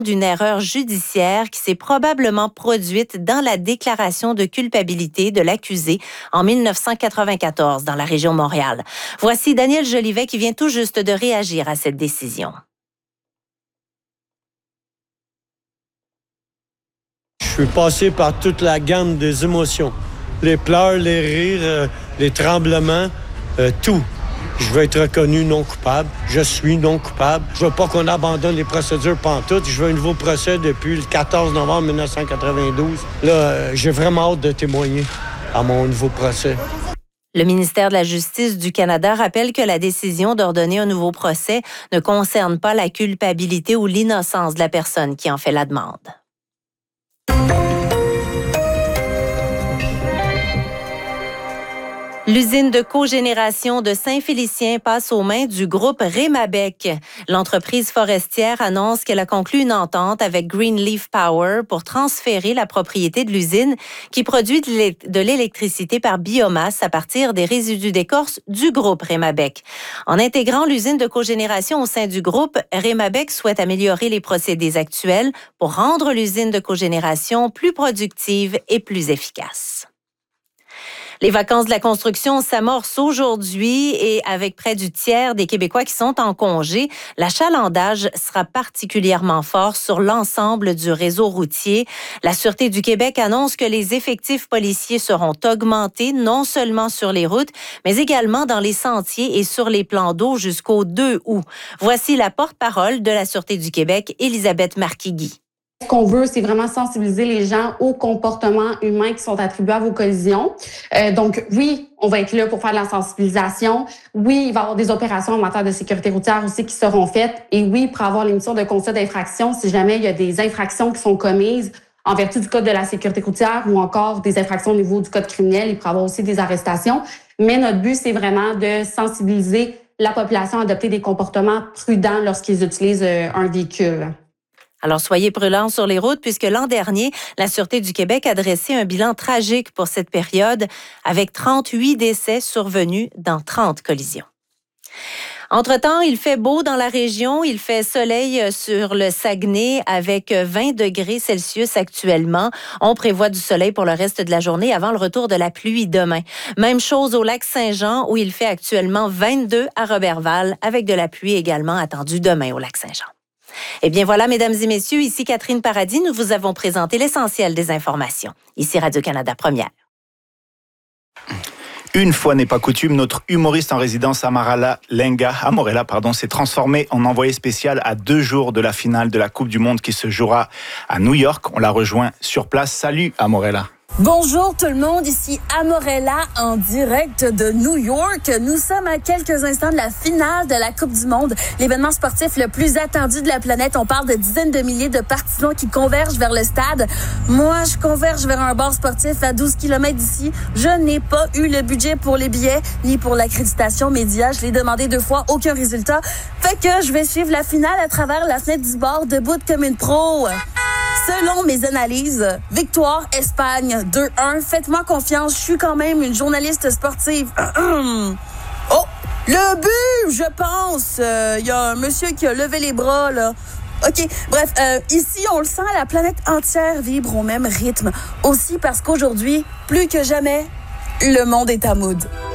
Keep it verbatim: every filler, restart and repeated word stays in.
d'une erreur judiciaire qui s'est probablement produite dans la déclaration de culpabilité de l'accusé en dix-neuf cent quatre-vingt-quatorze dans la région Montréal. Voici Daniel Jolivet qui vient tout juste de réagir à cette décision. Je suis passé par toute la gamme des émotions. Les pleurs, les rires, euh, les tremblements, euh, tout. Je veux être reconnu non coupable. Je suis non coupable. Je veux pas qu'on abandonne les procédures pantoute. Je veux un nouveau procès depuis le quatorze novembre dix-neuf cent quatre-vingt-douze. Là, euh, j'ai vraiment hâte de témoigner à mon nouveau procès. Le ministère de la Justice du Canada rappelle que la décision d'ordonner un nouveau procès ne concerne pas la culpabilité ou l'innocence de la personne qui en fait la demande. L'usine de cogénération de Saint-Félicien passe aux mains du groupe Rémabec. L'entreprise forestière annonce qu'elle a conclu une entente avec Greenleaf Power pour transférer la propriété de l'usine qui produit de l'électricité par biomasse à partir des résidus d'écorce du groupe Rémabec. En intégrant l'usine de cogénération au sein du groupe, Rémabec souhaite améliorer les procédés actuels pour rendre l'usine de cogénération plus productive et plus efficace. Les vacances de la construction s'amorcent aujourd'hui et avec près du tiers des Québécois qui sont en congé, l'achalandage sera particulièrement fort sur l'ensemble du réseau routier. La Sûreté du Québec annonce que les effectifs policiers seront augmentés non seulement sur les routes, mais également dans les sentiers et sur les plans d'eau jusqu'au deux août. Voici la porte-parole de la Sûreté du Québec, Élisabeth Marquis-Guy. Ce qu'on veut, c'est vraiment sensibiliser les gens aux comportements humains qui sont attribués à vos collisions. Euh, donc, oui, on va être là pour faire de la sensibilisation. Oui, il va y avoir des opérations en matière de sécurité routière aussi qui seront faites. Et oui, pour avoir l'émission de constat d'infraction, si jamais il y a des infractions qui sont commises en vertu du Code de la sécurité routière ou encore des infractions au niveau du Code criminel, il pourra y avoir aussi des arrestations. Mais notre but, c'est vraiment de sensibiliser la population à adopter des comportements prudents lorsqu'ils utilisent un véhicule. Alors, soyez prudents sur les routes puisque l'an dernier, la Sûreté du Québec a dressé un bilan tragique pour cette période avec trente-huit décès survenus dans trente collisions. Entre-temps, il fait beau dans la région. Il fait soleil sur le Saguenay avec vingt degrés Celsius actuellement. On prévoit du soleil pour le reste de la journée avant le retour de la pluie demain. Même chose au lac Saint-Jean où il fait actuellement vingt-deux à Roberval avec de la pluie également attendue demain au lac Saint-Jean. Eh bien voilà, mesdames et messieurs, ici Catherine Paradis, nous vous avons présenté l'essentiel des informations. Ici Radio-Canada Première. Une fois n'est pas coutume, notre humoriste en résidence Amarala Lenga, Amorella, pardon, s'est transformé en envoyé spécial à deux jours de la finale de la Coupe du Monde qui se jouera à New York. On la rejoint sur place. Salut Amorella. Bonjour tout le monde, ici Amorella en direct de New York. Nous sommes à quelques instants de la finale de la Coupe du Monde, l'événement sportif le plus attendu de la planète. On parle de dizaines de milliers de partisans qui convergent vers le stade. Moi, je converge vers un bar sportif à douze kilomètres d'ici. Je n'ai pas eu le budget pour les billets ni pour l'accréditation média. Je l'ai demandé deux fois, aucun résultat. Fait que je vais suivre la finale à travers la fenêtre du bar, debout comme une pro. Selon mes analyses, victoire Espagne deux un. Faites-moi confiance, je suis quand même une journaliste sportive. Oh, le but, je pense. Il euh, y a un monsieur qui a levé les bras, là. OK, bref, euh, ici, on le sent, la planète entière vibre au même rythme. Aussi parce qu'aujourd'hui, plus que jamais, le monde est à mood.